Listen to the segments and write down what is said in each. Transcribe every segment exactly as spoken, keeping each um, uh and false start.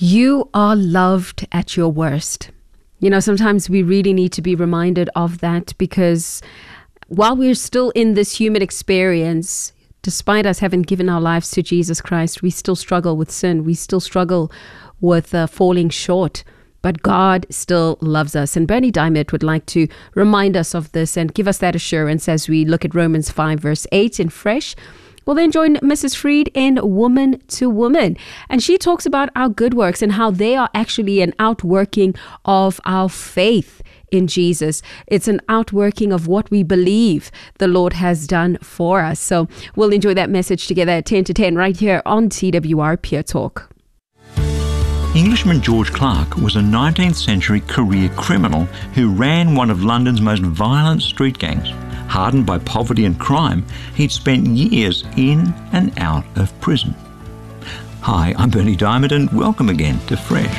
You are loved at your worst. You know, sometimes we really need to be reminded of that, because while we're still in this human experience, despite us having given our lives to Jesus Christ, we still struggle with sin. We still struggle with uh, falling short. But God still loves us. And Berni Dymet would like to remind us of this and give us that assurance as we look at Romans five, verse eight in Fresh. We'll then join Missus Freed in Woman to Woman. And she talks about our good works and how they are actually an outworking of our faith in Jesus. It's an outworking of what we believe the Lord has done for us. So we'll enjoy that message together at ten to ten right here on T W R Pure Talk. Englishman George Clark was a nineteenth century career criminal who ran one of London's most violent street gangs. Hardened by poverty and crime, he'd spent years in and out of prison. Hi, I'm Berni Dymet and welcome again to Fresh.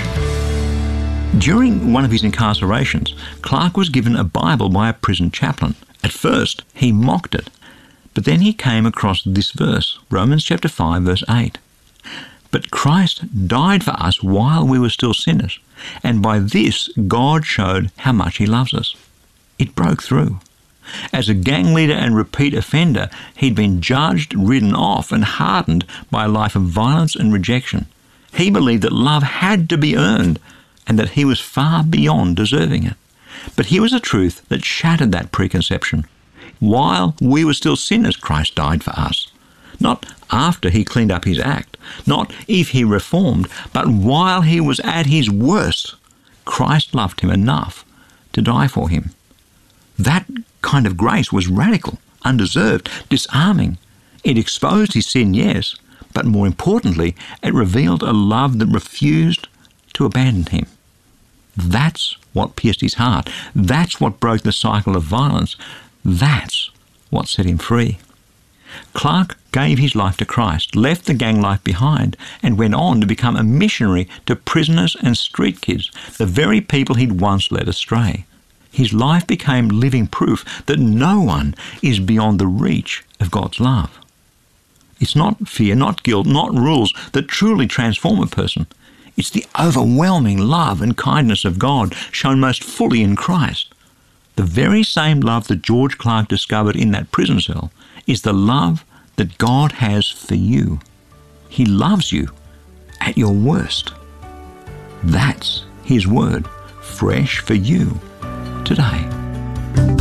During one of his incarcerations, Clark was given a Bible by a prison chaplain. At first, he mocked it, but then he came across this verse, Romans chapter five, verse eight. But Christ died for us while we were still sinners, and by this God showed how much he loves us. It broke through. As a gang leader and repeat offender, he'd been judged, ridden off, and hardened by a life of violence and rejection. He believed that love had to be earned, and that he was far beyond deserving it. But here was a truth that shattered that preconception. While we were still sinners, Christ died for us. Not after he cleaned up his act, not if he reformed, but while he was at his worst, Christ loved him enough to die for him. That kind of grace was radical, undeserved, disarming. It exposed his sin, yes, but more importantly, it revealed a love that refused to abandon him. That's what pierced his heart. That's what broke the cycle of violence. That's what set him free. Clark gave his life to Christ, left the gang life behind, and went on to become a missionary to prisoners and street kids, the very people he'd once led astray. His life became living proof that no one is beyond the reach of God's love. It's not fear, not guilt, not rules that truly transform a person. It's the overwhelming love and kindness of God shown most fully in Christ. The very same love that George Clark discovered in that prison cell is the love that God has for you. He loves you at your worst. That's his word, fresh for you today.